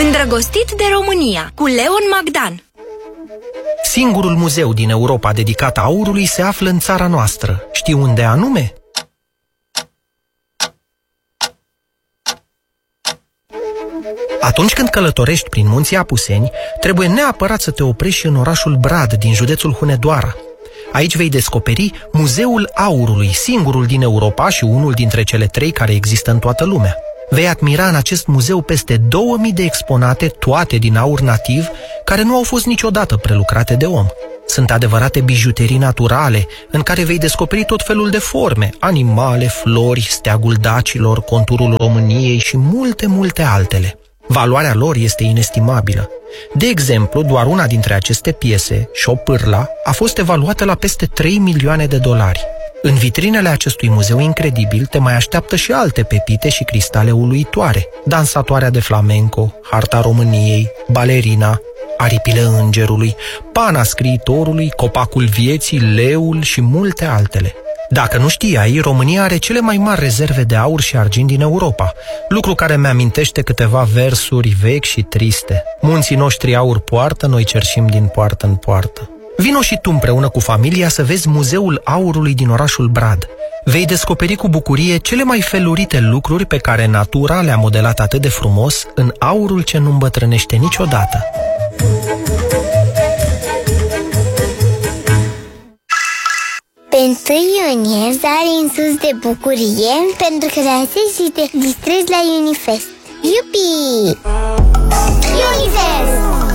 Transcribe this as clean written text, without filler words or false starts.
Îndrăgostit de România, cu Leon Magdan. Singurul muzeu din Europa dedicat aurului se află în țara noastră. Știi unde anume? Atunci când călătorești prin munții Apuseni, trebuie neapărat să te oprești în orașul Brad, din județul Hunedoara. Aici vei descoperi Muzeul Aurului, singurul din Europa și unul dintre cele 3 care există în toată lumea. Vei admira în acest muzeu peste 2000 de exponate, toate din aur nativ, care nu au fost niciodată prelucrate de om. Sunt adevărate bijuterii naturale, în care vei descoperi tot felul de forme, animale, flori, steagul dacilor, conturul României și multe, multe altele. Valoarea lor este inestimabilă. De exemplu, doar una dintre aceste piese, șopârla, a fost evaluată la peste 3 milioane de dolari. În vitrinele acestui muzeu incredibil te mai așteaptă și alte pepite și cristale uluitoare: dansatoarea de flamenco, harta României, balerina, aripile îngerului, pana scriitorului, copacul vieții, leul și multe altele. Dacă nu știai, România are cele mai mari rezerve de aur și argint din Europa, lucru care mi-amintește câteva versuri vechi și triste. Munții noștri aur poartă, noi cerșim din poartă în poartă. Vino și tu împreună cu familia să vezi Muzeul Aurului din orașul Brad. Vei descoperi cu bucurie cele mai felurite lucruri pe care natura le-a modelat atât de frumos în aurul ce nu îmbătrânește niciodată. Pe 1 iunie sari în sus de bucurie pentru că dansezi și te distrezi la Unifest. Iupi! Unifest!